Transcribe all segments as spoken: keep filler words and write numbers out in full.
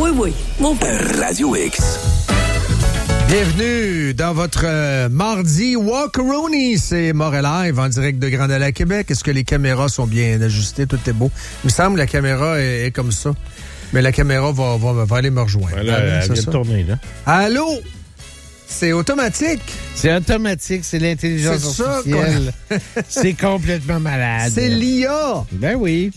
Oui, oui, mon père. Radio X. Bienvenue dans votre euh, mardi Walkaroni. C'est Morel Live en direct de Grand Allée à Québec. Est-ce que les caméras sont bien ajustées? Tout est beau. Il me semble que la caméra est, est comme ça. Mais la caméra va, va, va aller me rejoindre. Voilà, elle, elle vient de tourner, là. Allô? C'est automatique. C'est automatique, c'est l'intelligence c'est artificielle. C'est complètement malade. C'est l'I A. Ben oui.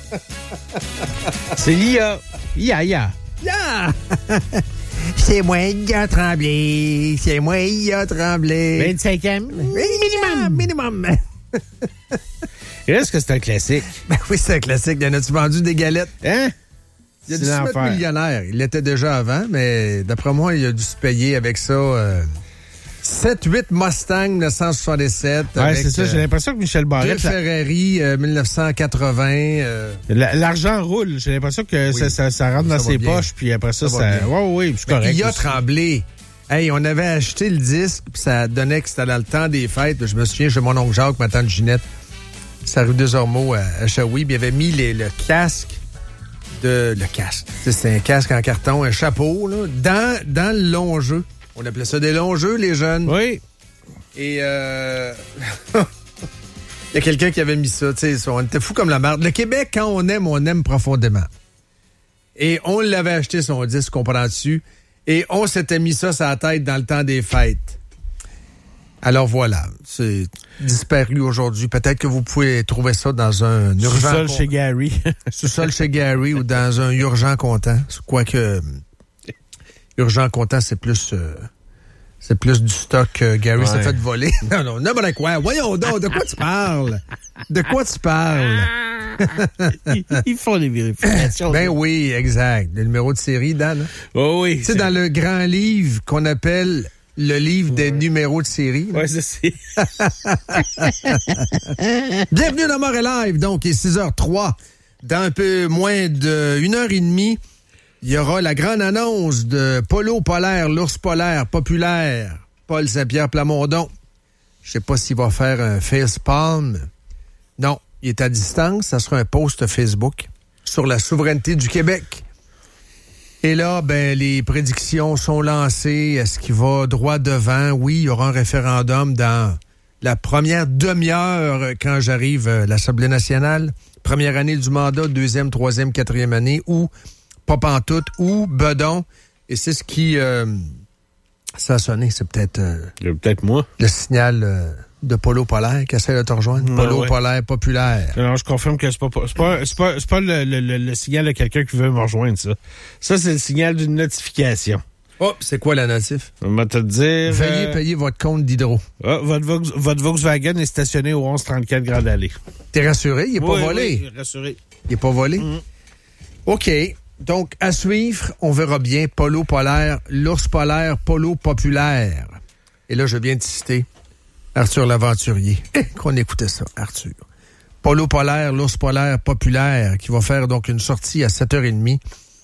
C'est l'I A. I A, I A. Yeah! C'est moi, I A Tremblay. C'est moi, I A Tremblay. vingt-cinq ans. Minimum. Minimum. Est-ce que c'est un classique? Ben oui, c'est un classique. Y en a-tu vendu des galettes? Hein? Il a dû se mettre millionnaire. Il l'était déjà avant, mais d'après moi, il a dû se payer avec ça euh, sept huit Mustang mille neuf cent soixante-dix-sept. Ouais, avec, c'est ça. J'ai l'impression que Michel Barrette... Deux Ferrari euh, mille neuf cent quatre-vingts. Euh... L'argent roule. J'ai l'impression que oui. ça, ça, ça rentre ça dans ses bien. poches, puis après ça, ça... ça... Ouais, oui, c'est correct. Il a tremblé. Hey, on avait acheté le disque, puis ça donnait que c'était dans le temps des fêtes. Je me souviens, chez mon oncle Jacques, ma tante Ginette, c'est rue des Ormeaux à, à Shawi, puis il avait mis les, le casque de... Le casque. C'est un casque en carton, un chapeau, là, dans, dans le long jeu. On appelait ça des longs jeux, les jeunes. Oui. Et euh... il y a quelqu'un qui avait mis ça, tu sais, on était fous comme la merde. Le Québec, quand on aime, on aime profondément. Et on l'avait acheté, son disque, comprends-tu? Et on s'était mis ça sur la tête dans le temps des fêtes. Alors voilà, c'est disparu aujourd'hui. Peut-être que vous pouvez trouver ça dans un urgent... Sous-sol chez Gary. Sous-sol chez Gary ou dans un urgent comptant. Quoique, urgent comptant, c'est plus... Euh, c'est plus du stock que Gary ouais. s'est fait voler. Non, non, n'importe quoi. Voyons donc, de quoi tu parles? De quoi tu parles? ils, ils font les vérifications. Ben oui, exact. Le numéro de série, Dan. Oh oui. Tu sais, dans le grand livre qu'on appelle... Le livre des ouais. numéros de série. Oui, c'est ça. Bienvenue dans Morel Live. Donc, il est six heures trois. Dans un peu moins d'une heure et demie, il y aura la grande annonce de Polo Polaire, l'ours polaire populaire, Paul Saint-Pierre Plamondon. Je sais pas s'il va faire un facepalm. Non, il est à distance. Ça sera un post Facebook sur la souveraineté du Québec. Et là, ben, les prédictions sont lancées. Est-ce qu'il va droit devant? Oui, il y aura un référendum dans la première demi-heure quand j'arrive à l'Assemblée nationale. Première année du mandat, deuxième, troisième, quatrième année, ou pas pantoute, ou bedon. Et c'est ce qui... Euh, ça a sonné, c'est peut-être... Euh, peut-être moi. Le signal... Euh, de Polo Polaire qui essaie de te rejoindre. Non, Polo ouais. Polaire populaire. Non, je confirme que c'est pas, c'est pas, c'est pas, c'est pas le, le, le, le signal de quelqu'un qui veut me rejoindre, ça. Ça, c'est le signal d'une notification. Oh, c'est quoi la notif? On va te dire... Veuillez euh... payer votre compte d'hydro. Ah, votre, Vox, votre Volkswagen est stationné au onze trente-quatre Grande Allée. T'es rassuré? Il est oui, pas volé? Oui, il est rassuré. Il est pas volé? Mm-hmm. OK. Donc, à suivre, on verra bien Polo Polaire, l'ours polaire, Polo populaire. Et là, je viens de citer Arthur l'Aventurier. Qu'on écoutait ça, Arthur. Polo Polaire, l'ours polaire populaire, qui va faire donc une sortie à sept heures trente.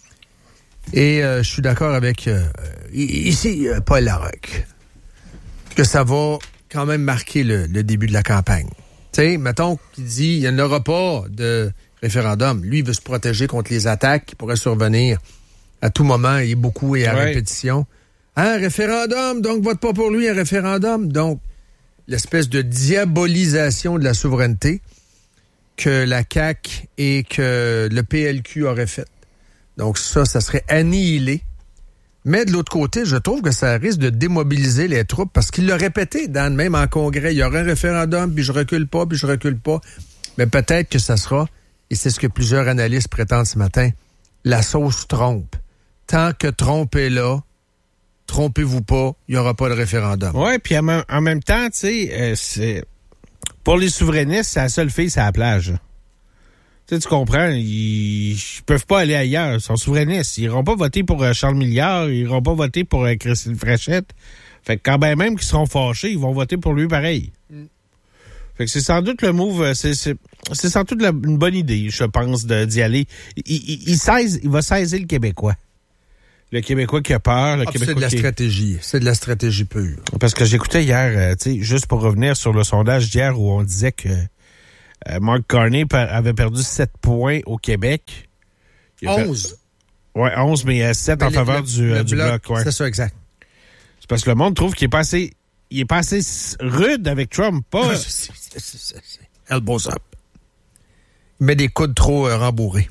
Et euh, je suis d'accord avec euh, ici, euh, Paul Larocque, que ça va quand même marquer le, le début de la campagne. Tu sais, mettons qu'il dit, il n'y en aura pas de référendum. Lui, il veut se protéger contre les attaques qui pourraient survenir à tout moment, et beaucoup et à ouais. répétition. Un référendum, donc vote pas pour lui, un référendum. Donc, l'espèce de diabolisation de la souveraineté que la C A Q et que le P L Q auraient fait. Donc ça, ça serait annihilé. Mais de l'autre côté, je trouve que ça risque de démobiliser les troupes parce qu'il l'a répété, Dan, même en congrès, il y aura un référendum, puis je recule pas, puis je recule pas. Mais peut-être que ça sera, et c'est ce que plusieurs analystes prétendent ce matin, la sauce Trump. Tant que Trump est là, trompez-vous pas, il n'y aura pas de référendum. Oui, puis en, en même temps, tu sais, euh, c'est pour les souverainistes, c'est la seule fille, c'est la plage. Tu sais, tu comprends, ils, ils peuvent pas aller ailleurs, ils sont souverainistes. Ils iront pas voter pour euh, Charles Milliard, ils iront pas voter pour euh, Christine Fréchette. Fait que quand ben même qu'ils seront fâchés, ils vont voter pour lui pareil. Mm. Fait que c'est sans doute le move, c'est, c'est, c'est sans doute la, une bonne idée, je pense, de, d'y aller. Il, il, il, saise, il va saisir le Québécois. Le Québécois qui a peur, le ah, Québécois c'est de la qui... stratégie. C'est de la stratégie pure. Parce que j'écoutais hier, euh, tu sais, juste pour revenir sur le sondage d'hier où on disait que euh, Mark Carney per- avait perdu sept points au Québec. onze. Oui, onze, mais sept Ben, en le- faveur le- du, le euh, du bloc, bloc. Ouais. C'est ça, exact. C'est parce que le monde trouve qu'il est pas assez, il est pas assez rude avec Trump. Pas. C'est- c'est- c'est- c'est- c'est- Elbows up. Il met des coudes trop euh, rembourrés.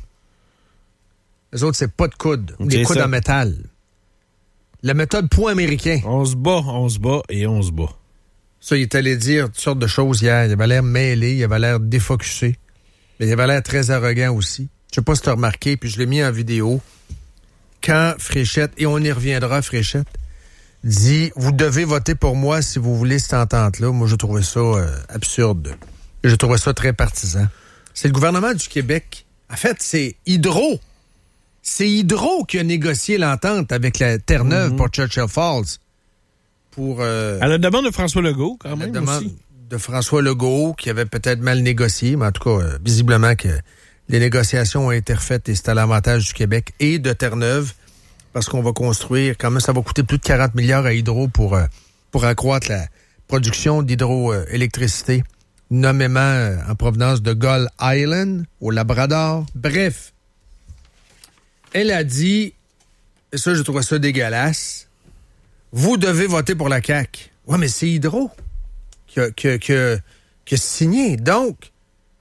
Les autres, c'est pas de coudes. Ou des C'est coudes ça. en métal. La méthode point américain. On se bat, on se bat et on se bat. Ça, il est allé dire toutes sortes de choses hier. Il avait l'air mêlé, il avait l'air défocusé. Mais il avait l'air très arrogant aussi. Je sais pas si tu as remarqué, puis je l'ai mis en vidéo. Quand Fréchette, et on y reviendra, Fréchette, dit « Vous devez voter pour moi si vous voulez cette entente-là », moi, je trouvais ça euh, absurde. Je trouvais ça très partisan. C'est le gouvernement du Québec. En fait, c'est Hydro. C'est Hydro qui a négocié l'entente avec la Terre-Neuve mm-hmm. pour Churchill Falls. Pour, euh, à la demande de François Legault, quand même, la demande aussi. de François Legault, qui avait peut-être mal négocié, mais en tout cas, euh, visiblement que les négociations ont été refaites et c'est à l'avantage du Québec et de Terre-Neuve, parce qu'on va construire, quand même, ça va coûter plus de quarante milliards à Hydro pour, euh, pour accroître la production d'hydroélectricité, nommément euh, en provenance de Gull Island, au Labrador. Bref, elle a dit, et ça, je trouve ça dégueulasse, vous devez voter pour la C A Q. Ouais, mais c'est Hydro qui a, qui a, qui a, qui a signé. Donc,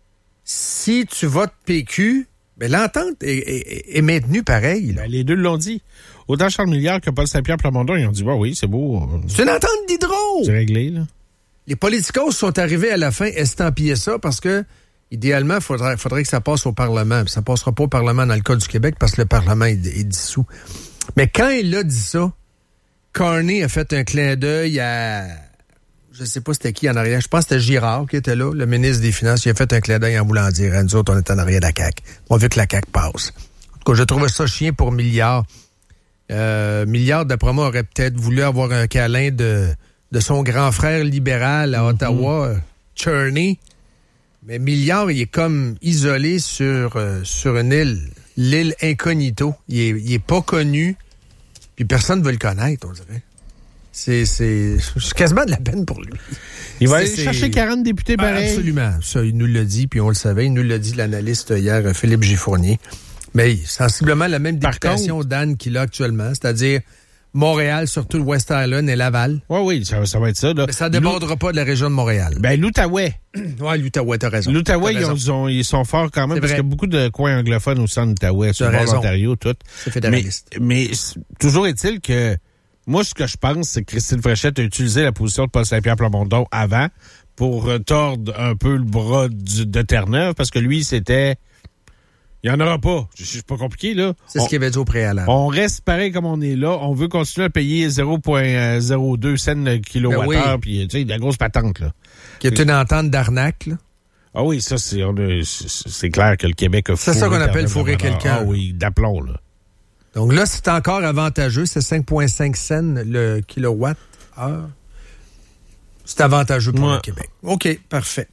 si tu votes P Q, ben, l'entente est, est, est maintenue pareil. Là. Ben, les deux l'ont dit. Autant Charles Milliard que Paul Saint-Pierre Plamondon, ils ont dit, bah oui, c'est beau. C'est une entente d'Hydro! C'est réglé, là. Les politicos sont arrivés à la fin estampiller ça parce que, idéalement, il faudrait, faudrait que ça passe au Parlement. Ça ne passera pas au Parlement dans le cas du Québec parce que le Parlement est, est dissous. Mais quand il a dit ça, Carney a fait un clin d'œil à... Je sais pas c'était qui en arrière. Je pense que c'était Girard qui était là, le ministre des Finances. Il a fait un clin d'œil en voulant dire à nous autres, on est en arrière de la C A Q. On veut que la C A Q passe. En tout cas, je trouvais ça chien pour Milliard. Euh, Milliard, d'après moi, aurait peut-être voulu avoir un câlin de, de son grand frère libéral à Ottawa, mm-hmm. Cherney. Mais Milliard, il est comme isolé sur, euh, sur une île. L'île incognito. Il est, il est pas connu. Puis personne ne veut le connaître, on dirait. C'est, c'est, c'est quasiment de la peine pour lui. Il va c'est, aller c'est... chercher quarante députés pareil. Ah, absolument. Ça, il nous l'a dit, puis on le savait. Il nous l'a dit, l'analyste hier, Philippe Giffournier. Mais sensiblement la même députation contre, d'Anne qu'il a actuellement, c'est-à-dire Montréal, surtout le West Island et Laval. Oui, oui, ça, ça va être ça. Là. Mais ça ne débordera pas de la région de Montréal. Ben, l'Outaouais. Oui, l'Outaouais, t'as raison. L'Outaouais, t'as ils, raison. ont, ils sont forts quand même, c'est parce vrai. qu'il y a beaucoup de coins anglophones aussi en Outaouais, sur l'Ontario, tout. C'est fédéraliste. Mais, mais toujours est-il que, moi, ce que je pense, c'est que Christine Fréchette a utilisé la position de Paul Saint-Pierre Plamondon avant pour tordre un peu le bras du, de Terre-Neuve, parce que lui, c'était... Il n'y en aura pas. C'est pas compliqué, là. C'est on, ce qu'il avait dit au préalable. On reste pareil comme on est là. On veut continuer à payer zéro virgule zéro deux cents le kilowattheure, puis ben oui. Tu sais, de la grosse patente, là. Qui est une entente d'arnaque, là. Ah oui, ça, c'est, on a, c'est, c'est clair que le Québec a fourré. C'est ça qu'on appelle fourrer quelqu'un. Ah oui, d'aplomb, là. Donc là, c'est encore avantageux. C'est cinq virgule cinq cents le kilowatt-heure. C'est avantageux pour ouais. le Québec. OK, parfait.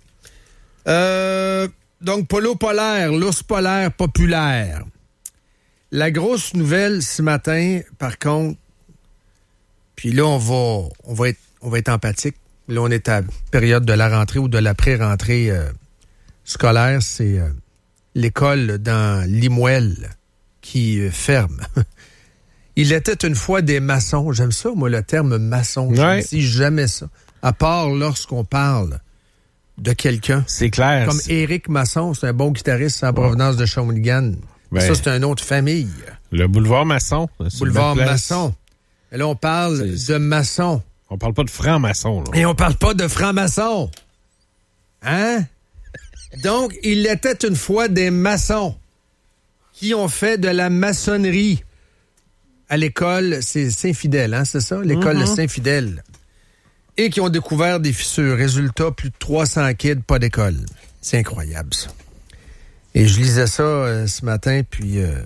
Euh... Donc, polo polaire, l'ours polaire populaire. La grosse nouvelle ce matin, par contre, puis là, on va, on va être, on va être empathique. Là, on est à la période de la rentrée ou de la pré-rentrée euh, scolaire. C'est euh, l'école dans Limoël qui euh, ferme. Il était une fois des maçons. J'aime ça, moi, le terme maçon. Ouais. Je ne dis jamais ça. À part lorsqu'on parle de quelqu'un. C'est clair. Comme c'est... Éric Masson, c'est un bon guitariste en provenance ouais. de Shawinigan. Ben, ça, c'est une autre famille. Le boulevard Masson. Boulevard Masson. Et là, on parle c'est... de maçon. On parle pas de franc-maçon. Là. Et on parle pas de franc-maçon. Hein? Donc, il était une fois des maçons qui ont fait de la maçonnerie à l'école, c'est Saint-Fidèle, hein, c'est ça? L'école mm-hmm. Saint-Fidèle. Et qui ont découvert des fissures. Résultat, plus de trois cents kids, pas d'école. C'est incroyable, ça. Et je lisais ça euh, ce matin, puis euh,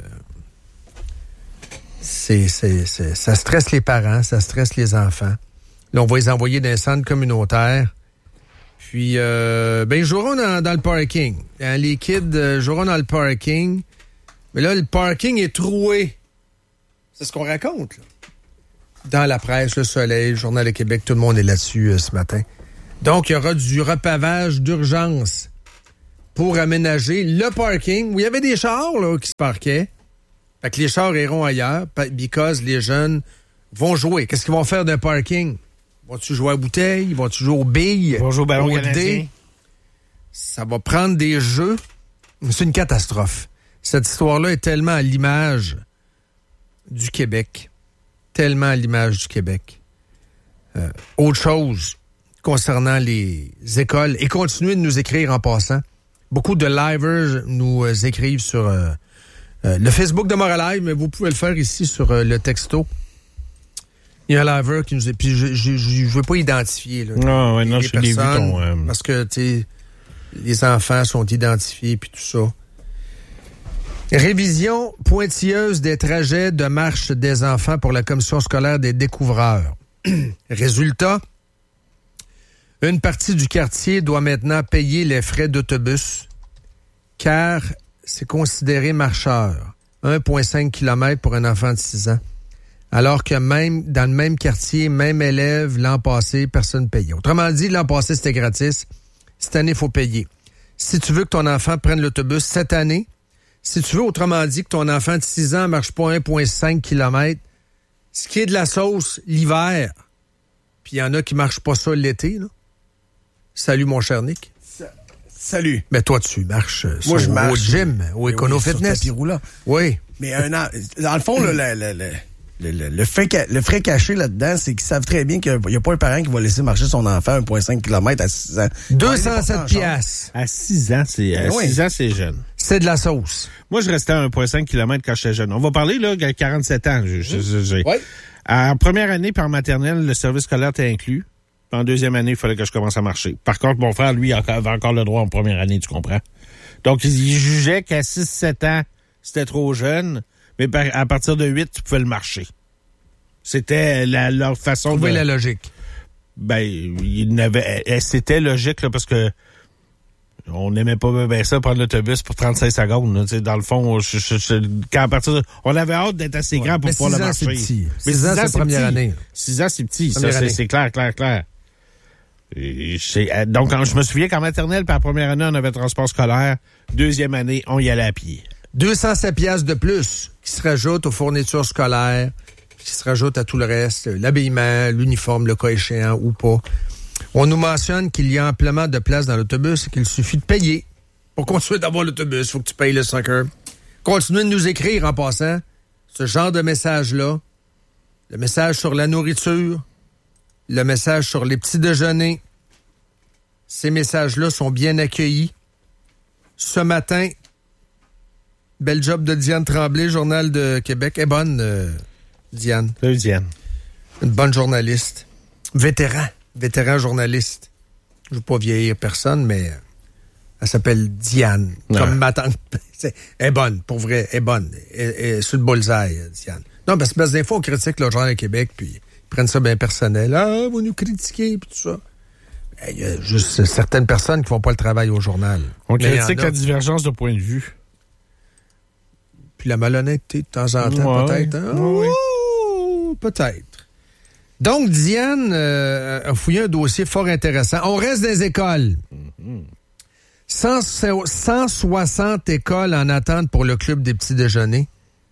c'est, c'est, c'est, ça stresse les parents, ça stresse les enfants. Là, on va les envoyer dans un centre communautaire. Puis, euh, ben, ils joueront dans, dans le parking. Hein, les kids euh, joueront dans le parking. Mais là, le parking est troué. C'est ce qu'on raconte, là. Dans la presse, Le Soleil, le Journal de Québec, tout le monde est là-dessus euh, ce matin. Donc, il y aura du repavage d'urgence pour aménager le parking où il y avait des chars là, qui se parquaient. Fait que les chars iront ailleurs, because les jeunes vont jouer. Qu'est-ce qu'ils vont faire d'un parking? Vont-tu jouer à bouteille? Vont-tu jouer aux billes? Ils vont jouer au ballon au canadien. dé? Ça va prendre des jeux. C'est une catastrophe. Cette histoire-là est tellement à l'image du Québec. Tellement à l'image du Québec. Euh, autre chose concernant les écoles. Et continuez de nous écrire en passant. Beaucoup de livers nous euh, écrivent sur euh, euh, le Facebook de Montréal, mais vous pouvez le faire ici sur euh, le texto. Il y a un liver qui nous est... Puis je je veux pas identifier là, non, ouais, les, non, les je l'ai vu ton... Euh... Parce que, tu sais, les enfants sont identifiés puis tout ça. Révision pointilleuse des trajets de marche des enfants pour la commission scolaire des découvreurs. Résultat, une partie du quartier doit maintenant payer les frais d'autobus car c'est considéré marcheur. un virgule cinq kilomètres pour un enfant de six ans. Alors que même dans le même quartier, même élève, l'an passé, personne ne payait. Autrement dit, l'an passé, c'était gratis. Cette année, il faut payer. Si tu veux que ton enfant prenne l'autobus cette année, si tu veux, autrement dit, que ton enfant de six ans ne marche pas un virgule cinq kilomètres, ce qui est de la sauce l'hiver, puis il y en a qui ne marchent pas ça l'été, là. Salut, mon cher Nick. Salut. Mais toi, tu marches Moi, je marche, au gym, au Econo oui, Fitness. Sur tapis roulant. Oui. Mais un an, dans le fond, là, le, le, le, le, le, fait, le frais caché là-dedans, c'est qu'ils savent très bien qu'il n'y a pas un parent qui va laisser marcher son enfant un virgule cinq kilomètres à six ans. deux cent sept piastres. À six ans, c'est à oui. six ans, c'est jeune. C'est de la sauce. Moi, je restais à un virgule cinq kilomètres quand j'étais jeune. On va parler, là, à quarante-sept ans. Je, je, je, je. Oui. En première année, par maternelle, le service scolaire était inclus. En deuxième année, il fallait que je commence à marcher. Par contre, mon frère, lui, avait encore le droit en première année, tu comprends? Donc, il jugeait qu'à six sept ans, c'était trop jeune, mais à partir de huit, tu pouvais le marcher. C'était la, leur façon de... Trouver la logique. Ben, il n'avait, c'était logique, là, parce que on n'aimait pas bien ça, prendre l'autobus pour trente-cinq secondes. Là, dans le fond, je, je, je, quand à partir de, on avait hâte d'être assez grand ouais, pour pouvoir le marcher. Mais six ans, c'est la première année. six ans, c'est petit. Ça, c'est, c'est clair, clair, clair. Et donc, quand je me souviens qu'en maternelle, par première année, on avait transport scolaire. Deuxième année, on y allait à pied. deux cent sept piastres de plus qui se rajoutent aux fournitures scolaires, qui se rajoutent à tout le reste, l'habillement, l'uniforme, le cas échéant ou pas. On nous mentionne qu'il y a amplement de place dans l'autobus et qu'il suffit de payer. Pour continuer d'avoir l'autobus, il faut que tu payes le soccer. Continuez de nous écrire en passant ce genre de message-là. Le message sur la nourriture, le message sur les petits déjeuners. Ces messages-là sont bien accueillis. Ce matin, bel job de Diane Tremblay, Journal de Québec. Elle est bonne, euh, Diane. Salut, Diane. Une bonne journaliste. Vétéran. Vétéran journaliste. Je ne veux pas vieillir personne, mais elle s'appelle Diane. Ouais. Comme ma tante. Elle est bonne, pour vrai. Elle est bonne. Elle, elle est sur le bullseye, Diane. Non, parce que des fois, on critique le Journal de Québec, puis ils prennent ça bien personnel. Ah, vous nous critiquez, puis tout ça. Il y a juste certaines personnes qui font pas le travail au journal. On critique la divergence de point de vue. Puis la malhonnêteté, de temps en temps, ouais, peut-être. Hein? Ouais, oh, peut-être. Donc, Diane euh, a fouillé un dossier fort intéressant. On reste dans les écoles. Mm-hmm. cent soixante écoles en attente pour le club des petits déjeuners.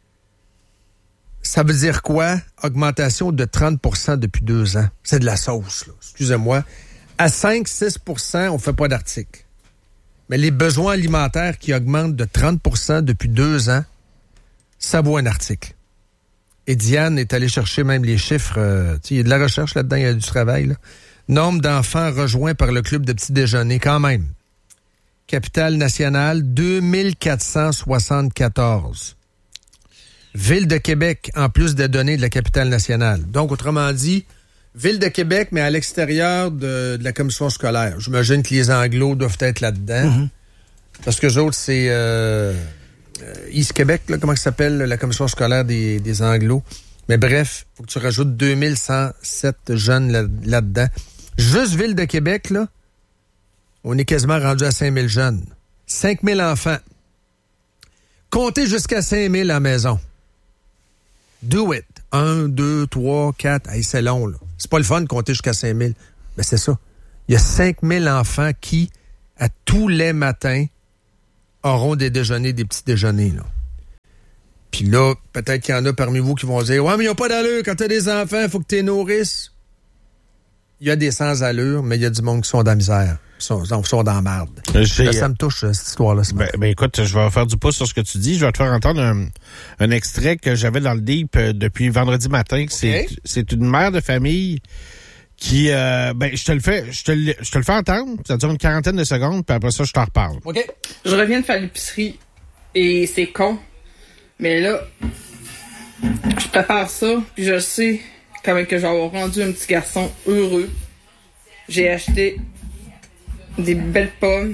Ça veut dire quoi? Augmentation de trente pour cent depuis deux ans. C'est de la sauce, là. Excusez-moi. À cinq à six pour cent, on ne fait pas d'article. Mais les besoins alimentaires qui augmentent de trente pour cent depuis deux ans, ça vaut un article. Et Diane est allée chercher même les chiffres. Euh, il y a de la recherche là-dedans, il y a du travail. Là. Nombre d'enfants rejoints par le club de petits déjeuners, quand même. Capitale nationale, deux mille quatre cent soixante-quatorze. Ville de Québec, en plus des données de la capitale nationale. Donc, autrement dit, Ville de Québec, mais à l'extérieur de, de la commission scolaire. J'imagine que les Anglos doivent être là-dedans. Mm-hmm. Parce que les autres, c'est euh, East Québec, là, comment ça s'appelle, la commission scolaire des, des Anglos. Mais bref, il faut que tu rajoutes deux mille cent sept jeunes là, là-dedans. Juste Ville de Québec, là, on est quasiment rendu à cinq mille jeunes. cinq mille enfants. Comptez jusqu'à cinq mille à la maison. Do it. Un, deux, trois, quatre. Hey, c'est long, là. C'est pas le fun de compter jusqu'à cinq mille. Mais c'est ça. Il y a cinq mille enfants qui, à tous les matins, auront des déjeuners, des petits déjeuners, là. Puis Puis là, peut-être qu'il y en a parmi vous qui vont dire « Ouais, mais il n'y a pas d'allure. Quand tu as des enfants, il faut que tu les nourrisses. » Il y a des sans-allure, mais il y a du monde qui sont dans la misère. Ils sont, ils sont dans la marde. Là, ça me touche, cette histoire-là. Ben, ben écoute, je vais faire du pouce sur ce que tu dis. Je vais te faire entendre un, un extrait que j'avais dans le Deep euh, depuis vendredi matin. Okay. C'est, c'est une mère de famille qui... Euh, ben, je te le fais je te le, je te le fais entendre. Ça dure une quarantaine de secondes, puis après ça, je t'en reparle. OK. Je reviens de faire l'épicerie et c'est con. Mais là, je prépare ça, puis je sais quand même que je vais avoir rendu un petit garçon heureux. J'ai acheté des belles pommes,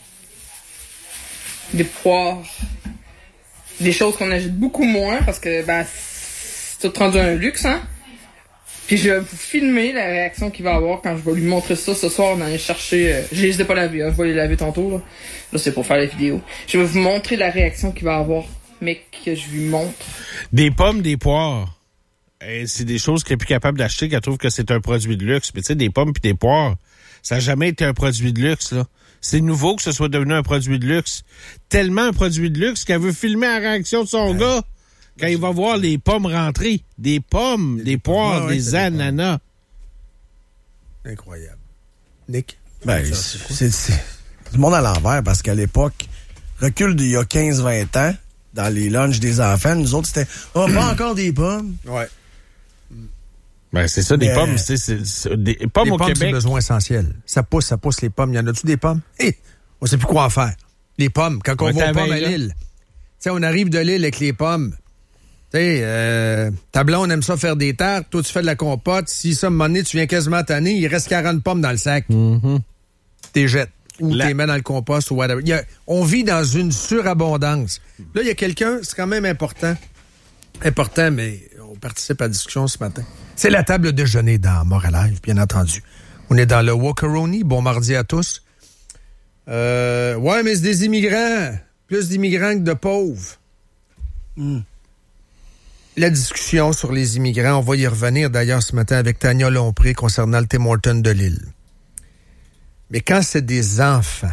des poires, des choses qu'on achète beaucoup moins parce que ben, c'est tout rendu un luxe, hein. Puis je vais vous filmer la réaction qu'il va avoir quand je vais lui montrer ça ce soir. On en est chercher. Euh, je les ai pas lavés, hein, je vais les laver tantôt. Là, là c'est pour faire la vidéo. Je vais vous montrer la réaction qu'il va avoir, mec, que je lui montre. Des pommes, des poires. Et c'est des choses qu'elle est plus capable d'acheter, qu'elle trouve que c'est un produit de luxe. Mais tu sais, des pommes puis des poires, ça n'a jamais été un produit de luxe, là. C'est nouveau que ce soit devenu un produit de luxe. Tellement un produit de luxe qu'elle veut filmer la réaction de son ouais. gars quand il va voir les pommes rentrer. Des pommes, des, des poires, ouais, des ananas. Des Incroyable. Nick? Ben, c'est, c'est, c'est tout le monde à l'envers parce qu'à l'époque, recul d'il y a quinze vingt ans, dans les lunchs des enfants, nous autres, c'était « Oh, pas encore des pommes! » Ouais. Ben, c'est ça, des Mais, pommes, c'est, c'est, c'est des pommes les au pommes, Québec. C'est besoin essentiel. Ça pousse, ça pousse les pommes. Y en a-tu des pommes? Hé! Hey, on sait plus quoi en faire. Les pommes, quand on, on va aux pommes à Lille. Tu sais, on arrive de Lille avec les pommes. Tu sais, euh, ta blonde aime ça faire des tartes. Toi, tu fais de la compote. Si ça, à un moment donné, tu viens quasiment tanner, il reste quarante pommes dans le sac. Mm-hmm. T'es jettes. Ou la... t'es mets dans le compost ou whatever. Y a, on vit dans une surabondance. Là, il y a quelqu'un, c'est quand même important. Important, mais on participe à la discussion ce matin. C'est la table déjeuner dans Montréal, bien entendu. On est dans le Walkeroni. Bon mardi à tous. Euh, ouais, mais c'est des immigrants. Plus d'immigrants que de pauvres. Mm. La discussion sur les immigrants, on va y revenir d'ailleurs ce matin avec Tania Lompré concernant le Tim Hortons de Lille. Mais quand c'est des enfants,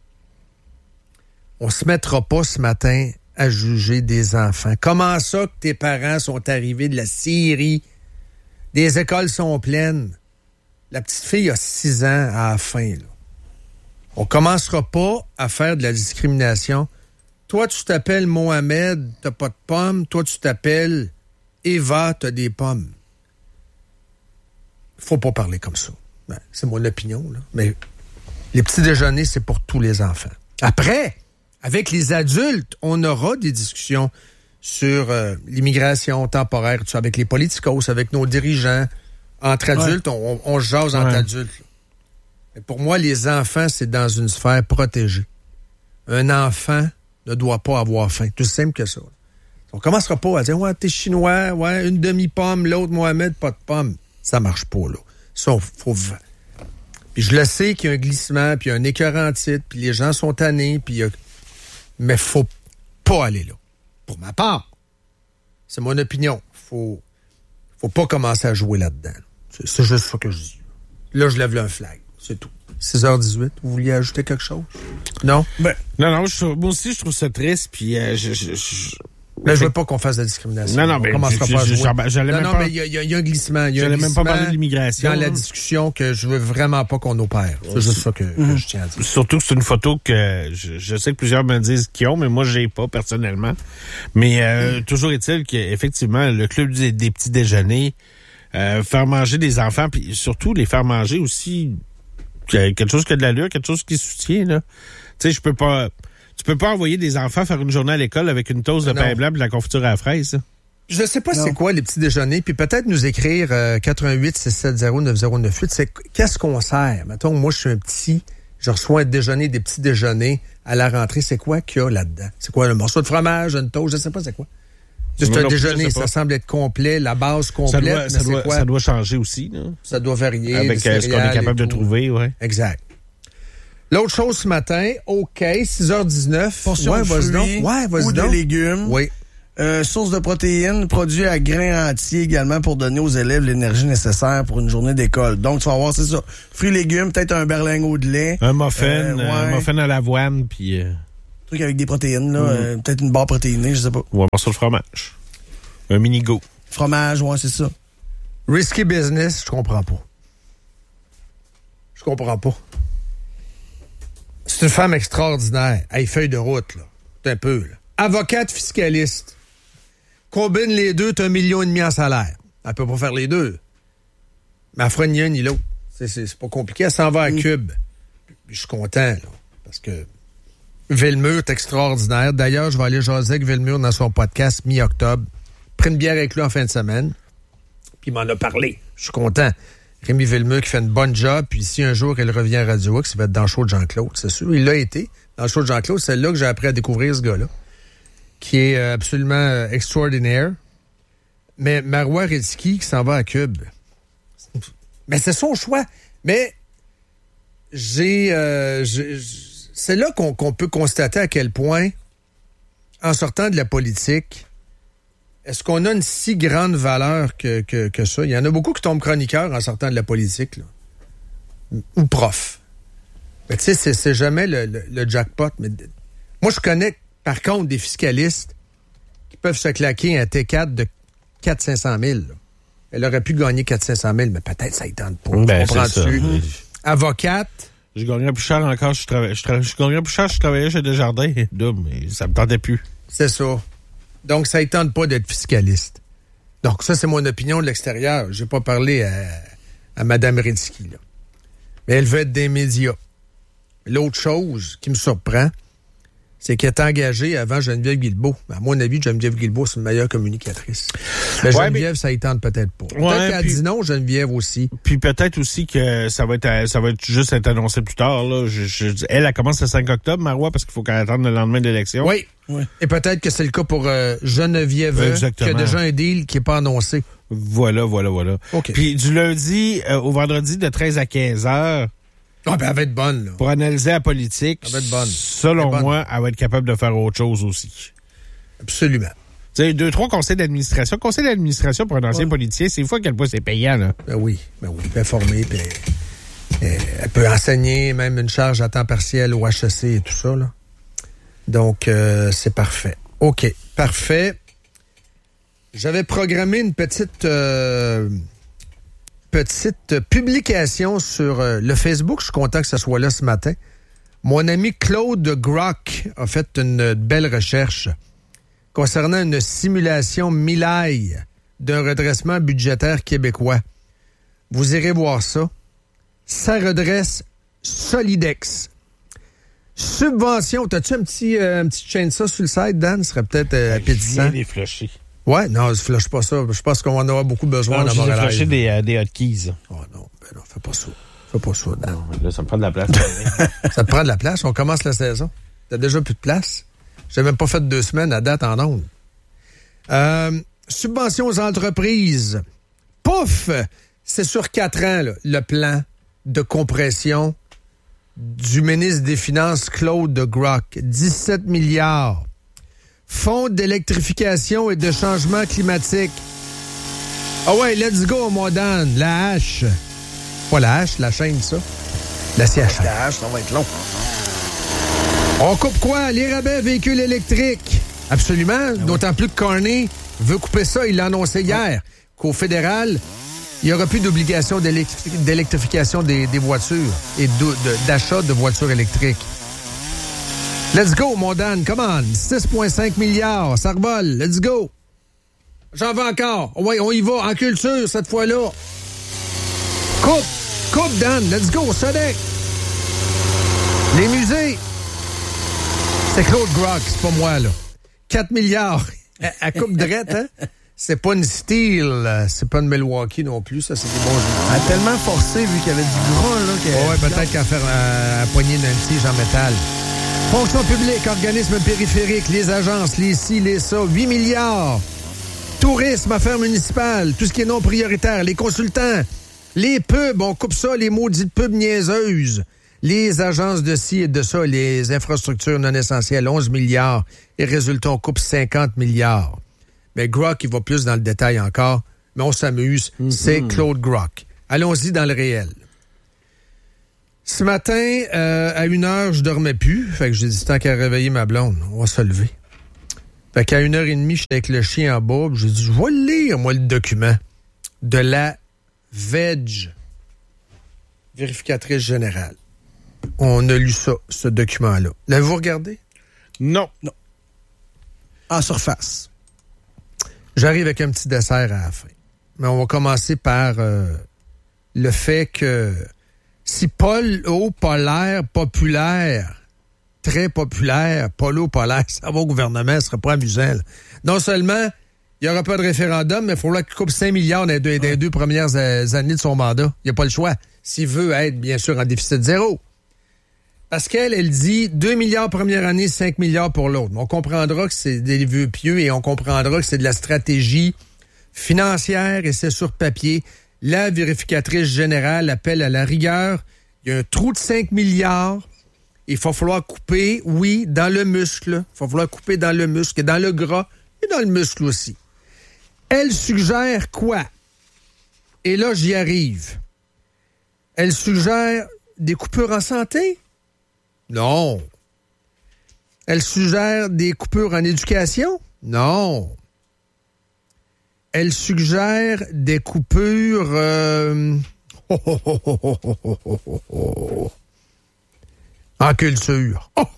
on se mettra pas ce matin à juger des enfants. Comment ça que tes parents sont arrivés de la Syrie? Des écoles sont pleines. La petite fille a six ans à la fin. Là. On commencera pas à faire de la discrimination. Toi, tu t'appelles Mohamed, t'as pas de pommes. Toi, tu t'appelles Eva, t'as des pommes. Faut pas parler comme ça. Ben, c'est mon opinion, là. Mais les petits déjeuners, c'est pour tous les enfants. Après, avec les adultes, on aura des discussions sur euh, l'immigration temporaire, tu sais, avec les politicos, avec nos dirigeants. Entre adultes, ouais. on, on jase entre ouais. adultes. Mais pour moi, les enfants, c'est dans une sphère protégée. Un enfant ne doit pas avoir faim. Tout simple que ça. On commencera pas à dire « Ouais, t'es chinois, ouais, une demi-pomme, l'autre Mohamed, pas de pomme. » Ça marche pas, là. Ça, faut... Puis je le sais qu'il y a un glissement, puis il y a un écœurant en titre, puis les gens sont tannés, puis il y a... Mais faut pas aller là. Pour ma part, c'est mon opinion. Faut, faut pas commencer à jouer là-dedans. C'est, c'est juste ça que je dis. Là, je lève là un flag. C'est tout. six heures dix-huit, vous vouliez ajouter quelque chose? Non? Ben, non, non, je, moi aussi, je trouve ça triste, puis euh, je... je, je... Là, je veux pas qu'on fasse de la discrimination. Non, non, mais on commencera pas à jouer. J'allais non, même non, pas... mais il y, y, y a un glissement. Y a j'allais un même pas parler de l'immigration. Dans la discussion que je veux vraiment pas qu'on opère. C'est ouais, juste c'est... ça que, mmh. que je tiens à dire. Surtout que c'est une photo que je, je sais que plusieurs me disent qu'ils ont, mais moi, j'ai pas personnellement. Mais euh, mmh. toujours est-il qu'effectivement, le club des, des petits déjeuners, euh, faire manger des enfants, puis surtout les faire manger aussi quelque chose qui a de l'allure, quelque chose qui soutient, là. Tu sais, je peux pas... Tu peux pas envoyer des enfants faire une journée à l'école avec une toast de pain blanc et de la confiture à la fraise. Je sais pas non. c'est quoi les petits déjeuners, puis peut-être nous écrire euh, quatre un huit six sept zéro neuf zéro neuf huit. C'est qu'est-ce qu'on sert? Mettons, moi je suis un petit, je reçois un déjeuner, des petits déjeuners à la rentrée. C'est quoi qu'il y a là-dedans? C'est quoi, un morceau de fromage, une toast? Je sais pas c'est quoi. Juste un déjeuner, ça semble être complet, la base complète. Ça doit, mais ça, c'est doit, quoi? ça doit changer aussi. Là. Ça doit varier. Avec euh, ce qu'on est capable de trouver, oui. Exact. L'autre chose ce matin, OK, six heures dix-neuf. Portion ouais, de vas-y fruits donc. Ouais, vas-y ou donc. de légumes. Oui. Euh, source de protéines, produits à grains entiers également pour donner aux élèves l'énergie nécessaire pour une journée d'école. Donc, tu vas voir, c'est ça. Fruits, légumes, peut-être un berlingot de lait. Un muffin, euh, ouais. un muffin à l'avoine, puis... Euh... truc avec des protéines, là. Mm. Euh, peut-être une barre protéinée, je sais pas. Ou un morceau de fromage. Un mini-go. Fromage, ouais, c'est ça. Risky business, je comprends pas. Je comprends pas. C'est une femme extraordinaire. Elle feuille de route, là. C'est un peu, là. Avocate fiscaliste. Combine les deux, t'as un million et demi en salaire. Elle peut pas faire les deux. Mais elle fera ni un ni l'autre. C'est, c'est, c'est pas compliqué. Elle s'en va à Cube. Je suis content, là. Parce que Villemur est extraordinaire. D'ailleurs, je vais aller jaser avec Villemur dans son podcast mi-octobre. Pris une bière avec lui en fin de semaine. Puis il m'en a parlé. Je suis content. Rémi Villemur qui fait une bonne job. Puis si un jour il revient à Radio X, il va être dans le show de Jean-Claude, c'est sûr. Il l'a été. Dans le show de Jean-Claude, c'est là que j'ai appris à découvrir ce gars-là. Qui est euh, absolument euh, extraordinaire. Mais Marois Risky qui s'en va à Cube. Mais c'est son choix. Mais j'ai, euh, j'ai c'est là qu'on, qu'on peut constater à quel point, en sortant de la politique, est-ce qu'on a une si grande valeur que, que, que ça? Il y en a beaucoup qui tombent chroniqueurs en sortant de la politique, là. Ou prof. Mais tu sais, c'est, c'est jamais le, le, le jackpot. Mais moi, je connais, par contre, des fiscalistes qui peuvent se claquer un T quatre de quatre cents à cinq cent mille. Là. Elle aurait pu gagner quatre cents à cinq cent mille, mais peut-être ça ne tente pas. Ben, tu comprends-tu? Mmh. Avocate. Je gagnerais plus cher encore si je travaillais. Je, tra- je gagnerais plus cher si je travaillais chez Desjardins. Double, mais ça me tentait plus. C'est ça. Donc, ça ne tente pas d'être fiscaliste. Donc, ça, c'est mon opinion de l'extérieur. Je n'ai pas parlé à, à Mme Redski, là. Mais elle veut être des médias. L'autre chose qui me surprend, c'est qu'elle est engagée avant Geneviève Guilbeault. À mon avis, Geneviève Guilbeault, c'est une meilleure communicatrice. Mais ouais, Geneviève, mais... ça y tente peut-être pas. Peut-être ouais, qu'elle puis... dit non, Geneviève aussi. Puis peut-être aussi que ça va être ça va être juste être annoncé plus tard. Là. Je, je, elle, elle commence le cinq octobre, Marois, parce qu'il faut qu'elle attende le lendemain de l'élection. Oui. oui. Et peut-être que c'est le cas pour euh, Geneviève, Exactement. qui a déjà un deal qui n'est pas annoncé. Voilà, voilà, voilà. Okay. Puis du lundi euh, au vendredi de treize à quinze heures. Ah, ben, elle va être bonne, là. Pour analyser la politique, elle va être bonne. Selon elle bonne. moi, elle va être capable de faire autre chose aussi. Absolument. Tu sais, deux, trois conseils d'administration. Conseil d'administration pour un ancien ouais. politicien, c'est une fois à quel point c'est payant, là. Ben oui, ben oui. Elle peut former, puis elle, elle peut enseigner même une charge à temps partiel au H E C et tout ça, là. Donc, euh, c'est parfait. OK, parfait. J'avais programmé une petite... Euh, petite publication sur euh, le Facebook. Je suis content que ça soit là ce matin. Mon ami Claude Grock a fait une belle recherche concernant une simulation Milaille d'un redressement budgétaire québécois. Vous irez voir ça. Ça redresse Solidex. Subvention. T'as-tu un petit, euh, un petit chaîne ça sur le site, Dan? Ce serait peut-être euh, appétissant. Je viens les flusher. Ouais, non, je flush pas ça. Je pense qu'on va en avoir beaucoup besoin dans Montréal. Je vais flusher des, euh, des hotkeys. Oh non, ben non, fais pas ça. Fais pas ça, Dan. Non, là, ça me prend de la place. Ça te prend de la place? On commence la saison. T'as déjà plus de place? J'ai même pas fait deux semaines à date en ondes. Euh, subventions aux entreprises. Pouf! C'est sur quatre ans, là, le plan de compression du ministre des Finances, Claude Grock. dix-sept milliards. Fonds d'électrification et de changement climatique. Ah ouais, let's go, mon Dan. La hache. Pas la hache, la chaîne, ça. La C H H. La hache, ça va être long. On coupe quoi? Les rabais véhicules électriques. Absolument. Ah oui. D'autant plus que Carney veut couper ça. Il l'a annoncé hier. Qu'au fédéral, il n'y aura plus d'obligation d'électri- d'électrification des, des voitures et de, de, d'achat de voitures électriques. Let's go, mon Dan. Come on. six virgule cinq milliards. Ça revole. Let's go. J'en veux encore. Oui, on y va. En culture, cette fois-là. Coupe. Coupe, Dan. Let's go. Sodec. Les musées. C'est Claude Grock, c'est pas moi, là. quatre milliards. À coupe drette, hein? C'est pas une Steel. C'est pas une Milwaukee non plus. Ça, c'est des bons jeux. Elle a tellement forcé, vu qu'il y avait du gras, là. Oh, ouais, peut-être qu'à faire euh, à poignée d'un tige en métal. Fonction publique, organismes périphériques, les agences, les ci, les ça, huit milliards. Tourisme, affaires municipales, tout ce qui est non prioritaire, les consultants, les pubs, on coupe ça, les maudites pubs niaiseuses, les agences de ci et de ça, les infrastructures non essentielles, onze milliards. Et résultat, on coupe cinquante milliards. Mais Grock, il va plus dans le détail encore, mais on s'amuse. Mm-hmm. C'est Claude Grock. Allons-y dans le réel. Ce matin, euh, à une heure, je dormais plus. Fait que j'ai dit, tant qu'à réveiller ma blonde, on va se lever. Fait qu'à une heure et demie, j'étais avec le chien en bas. J'ai dit, je vais lire, moi, le document de la V E G, vérificatrice générale. On a lu ça, ce document-là. L'avez-vous regardé? Non. Non. En surface. J'arrive avec un petit dessert à la fin. Mais on va commencer par euh, le fait que si polo polaire populaire, très populaire, polo polaire, ça va au gouvernement, ce serait pas amusant. Là. Non seulement il n'y aura pas de référendum, mais il faudra qu'il coupe cinq milliards dans les deux, dans les deux premières années de son mandat. Il n'y a pas le choix. S'il veut être, bien sûr, en déficit zéro. Parce qu'elle, elle dit deux milliards première année, cinq milliards pour l'autre. On comprendra que c'est des vœux pieux et on comprendra que c'est de la stratégie financière et c'est sur papier. La vérificatrice générale appelle à la rigueur. Il y a un trou de cinq milliards. Il va falloir couper, oui, dans le muscle. Il va falloir couper dans le muscle, dans le gras et dans le muscle aussi. Elle suggère quoi? Et là, j'y arrive. Elle suggère des coupures en santé? Non. Elle suggère des coupures en éducation? Non. Elle suggère des coupures... Euh... Oh, oh, oh, oh, oh, oh, oh, oh. En culture. Oh.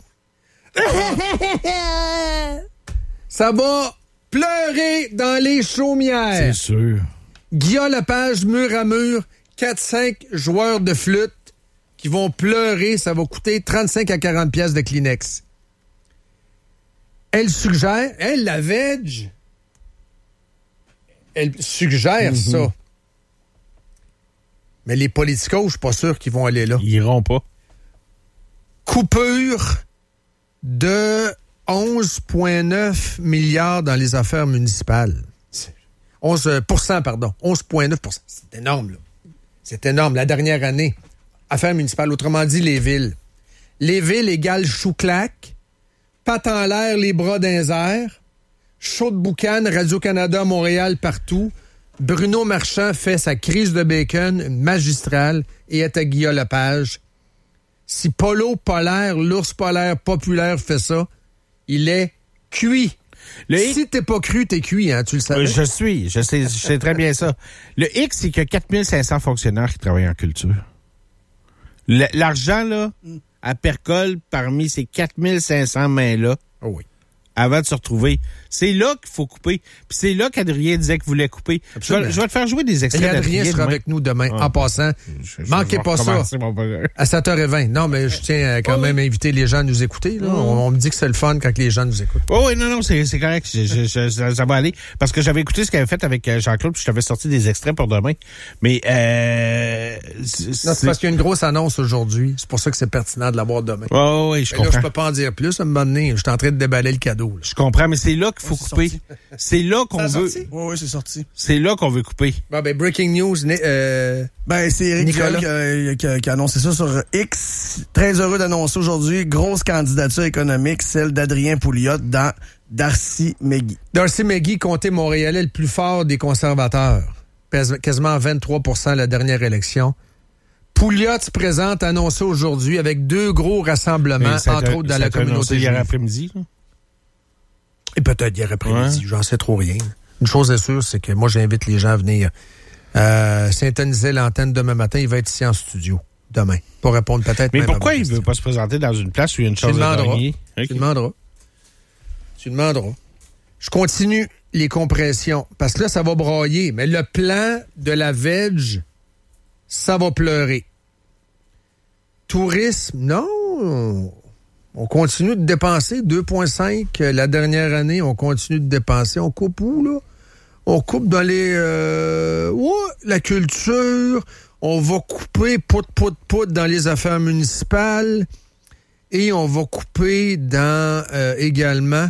Ça va pleurer dans les chaumières. C'est sûr. Guillaume Lepage, mur à mur, quatre cinq joueurs de flûte qui vont pleurer, ça va coûter trente-cinq à quarante piastres de Kleenex. Elle suggère, elle, la V E G, elle suggère mm-hmm. ça. Mais les politicos, je suis pas sûr qu'ils vont aller là. Ils iront pas. Coupure de onze virgule neuf milliards dans les affaires municipales. onze pour cent, pardon. onze virgule neuf pour cent. C'est énorme, là. C'est énorme. La dernière année, affaires municipales, autrement dit, les villes. Les villes égale chou-clac, patte en l'air, les bras dans les airs, chaud de boucan, Radio-Canada, Montréal, partout. Bruno Marchand fait sa crise de bacon magistrale et est à Guillaume Lepage. Si Polo polaire, l'ours polaire populaire fait ça, il est cuit. Le si X... t'es pas cru, t'es cuit, hein, tu le savais? Je suis, je sais, je sais très bien ça. Le X, c'est qu'il y a quatre mille cinq cents fonctionnaires qui travaillent en culture. Le, l'argent, là, mm. à percole parmi ces quatre mille cinq cents mains-là. Oh oui. Avant de se retrouver. C'est là qu'il faut couper. Puis c'est là qu'Adrien disait qu'il voulait couper. Je vais, je vais te faire jouer des extraits d'Adrien. Adrien sera avec nous demain, ah, en passant. Je, je Manquez pas ça. À sept heures vingt. Non, mais je tiens quand oh, même à inviter les gens à nous écouter. Là. Oh. On, on me dit que c'est le fun quand les gens nous écoutent. Oh oui, non, non, c'est, c'est correct. Je, je, je, ça va aller. Parce que j'avais écouté ce qu'il avait fait avec Jean-Claude, puis je t'avais sorti des extraits pour demain. Mais euh... C'est, non, c'est parce qu'il y a une grosse annonce aujourd'hui. C'est pour ça que c'est pertinent de l'avoir demain. Oh oui, je mais comprends. Là, je peux pas en dire plus. À un moment donné, je suis en train de déballer le cadeau. Là. Je comprends, mais c'est là qu'il faut couper. Sorti. C'est là qu'on veut. Oui, oui, c'est sorti. C'est là qu'on veut couper. Bon, ben, breaking news, euh, ben, c'est Éric Nicolas qui a, qui, a, qui a annoncé ça sur X. Très heureux d'annoncer aujourd'hui, grosse candidature économique, celle d'Adrien Pouliot dans Darcy McGee. Darcy McGee, comté montréalais le plus fort des conservateurs. Pèse quasiment vingt-trois pour cent la dernière élection. Pouliot se présente annoncé aujourd'hui avec deux gros rassemblements, entre autres dans la communauté hier après-midi, là? Et peut-être hier après-midi, ouais. J'en sais trop rien. Une chose est sûre, c'est que moi, j'invite les gens à venir euh, syntoniser l'antenne demain matin. Il va être ici en studio demain pour répondre peut-être. Mais même pourquoi à il ne veut pas se présenter dans une place où il y a une chose à gagner? Okay. Tu demanderas. Tu demanderas. Je continue les compressions parce que là, ça va brailler. Mais le plan de la V E G, ça va pleurer. Tourisme, non. On continue de dépenser deux virgule cinq la dernière année. On continue de dépenser. On coupe où, là? On coupe dans les... Euh, ouais, la culture. On va couper pout, pout, pout dans les affaires municipales. Et on va couper dans euh, également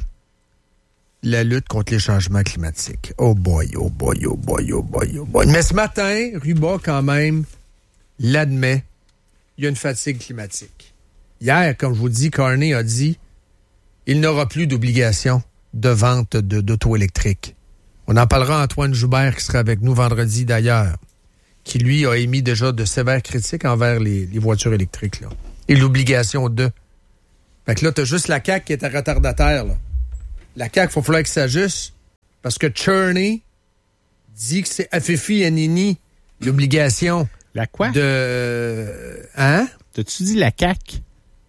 la lutte contre les changements climatiques. Oh boy, oh boy, oh boy, oh boy, oh boy. Mais ce matin, Ruba, quand même, l'admet, il y a une fatigue climatique. Hier, comme je vous dis, Carney a dit il n'aura plus d'obligation de vente de, d'auto électrique. On en parlera à Antoine Joubert qui sera avec nous vendredi d'ailleurs. qui, lui, a émis déjà de sévères critiques envers les, les voitures électriques, là. Et l'obligation de. Fait que là, t'as juste la C A Q qui est à retardataire, là. La C A Q, il faut falloir qu'il s'ajuste, parce que Cherney dit que c'est Afifi et Nini l'obligation. La quoi? De... Hein? T'as-tu dit la C A Q?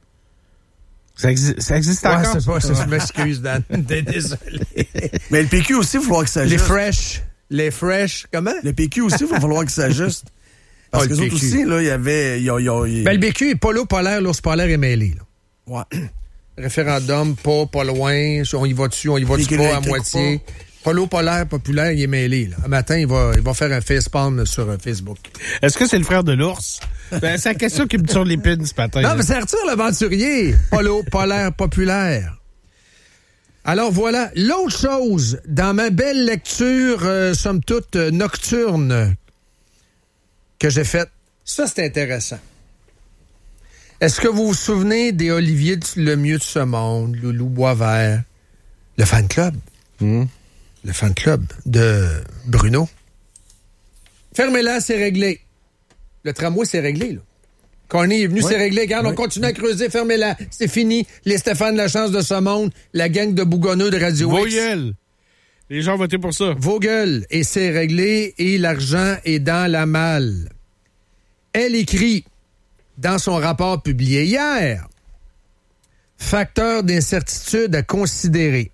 Ça, exi- ça existe Ouais, encore? c'est pas, c'est, je m'excuse, Dan. Désolé. Mais le P Q aussi, il va falloir que ça Les s'ajuste. fresh. Les fresh, comment? Le P Q aussi, il va falloir que ça s'ajuste. Parce Ah, que le les autres P Q. aussi, là, il y avait... Il y a, il y a, il y a- Ben, le B Q, polo polaire, l'ours polaire est mêlé, là. Ouais. Référendum, pas, pas loin. On y va dessus, on y va dessus pas à moitié. Polo polaire populaire, il est mêlé, là. Un matin, il va, il va faire un facepalm sur euh, Facebook. Est-ce que c'est le frère de l'ours? Ben, c'est la question qui me tire l'épine ce matin. Non, là. mais c'est Arthur l'aventurier. Polo polaire populaire. Alors voilà, l'autre chose, dans ma belle lecture, euh, somme toute, euh, nocturne, que j'ai faite, ça c'est intéressant. Est-ce que vous vous souvenez des Olivier Lemieux de ce monde, Loulou Boisvert, le fan club? Mmh. Le fan club de Bruno. Fermez-la, c'est réglé. Le tramway, c'est réglé, là. Carney est venu, Oui. c'est réglé. Regarde, Oui. on continue à creuser, fermez-la. C'est fini. Les Stéphane Lachance de ce monde, la gang de bougonneux de Radio X. Vogel. Les gens ont voté pour ça. Vogel, et c'est réglé, et l'argent est dans la malle. Elle écrit dans son rapport publié hier, facteur d'incertitude à considérer.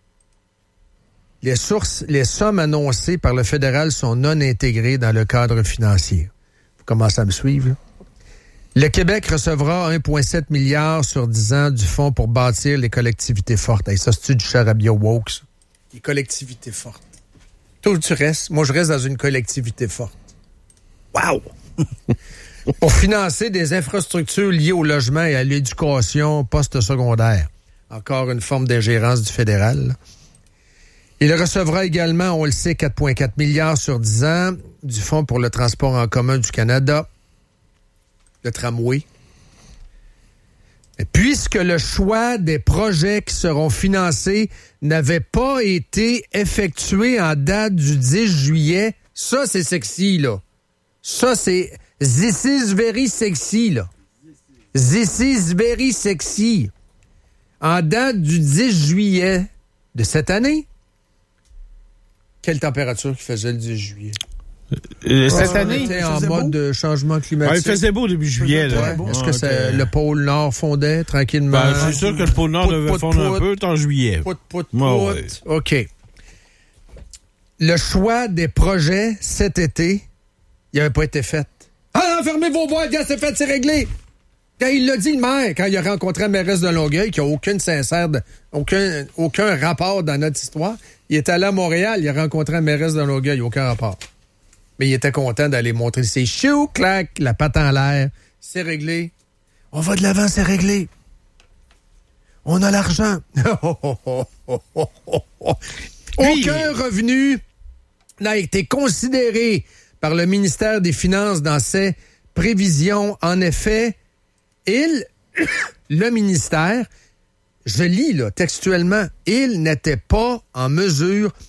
Les sources, les sommes annoncées par le fédéral sont non intégrées dans le cadre financier. Vous commencez à me suivre, là? Le Québec recevra un virgule sept milliard sur dix ans du Fonds pour bâtir les collectivités fortes. Hey, ça, c'est-tu du charabia woke, ça? Les collectivités fortes. Toi, où tu restes? Moi, je reste dans une collectivité forte. Wow! Pour financer des infrastructures liées au logement et à l'éducation post-secondaire. Encore une forme d'ingérence du fédéral, là. Il recevra également, on le sait, quatre virgule quatre milliards sur dix ans du Fonds pour le transport en commun du Canada, le tramway. Et puisque le choix des projets qui seront financés n'avait pas été effectué en date du dix juillet, ça, c'est sexy, là. Ça, c'est... This is very sexy, là. This is very sexy. En date du dix juillet de cette année, quelle température qu'il faisait le dix juillet? Euh, cette On année? était il en faisait mode beau? de changement Ouais, climatique. il faisait beau début juillet. Là. Ouais. Est-ce Ah, que ok. c'est, le pôle Nord fondait tranquillement? Ben, c'est sûr que le pôle Nord Pout, devait pout, fondre pout. un peu, c'est en juillet. Pout, pout, Ouais, pout. ouais. OK. Le choix des projets cet été, il n'avait pas été fait. Ah non, fermez vos boîtes, gars, c'est fait, c'est réglé. Quand il l'a dit, le maire, quand il a rencontré la mairesse de Longueuil, qui n'a aucune sincère, de- aucun, aucun rapport dans notre histoire, il est allé à Montréal, il a rencontré la mairesse de Longueuil, aucun rapport. Mais il était content d'aller montrer ses choux, clac, la patte en l'air. C'est réglé. On va de l'avant, c'est réglé. On a l'argent. Aucun revenu n'a été considéré par le ministère des Finances dans ses prévisions. En effet, il, le ministère, je lis là, textuellement, il n'était pas en mesure